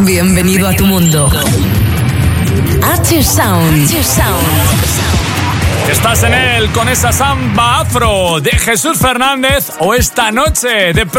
Bienvenido a tu mundo. H-Sound. Estás en él con esa samba afro de Jesús Fernández o Esta Noche de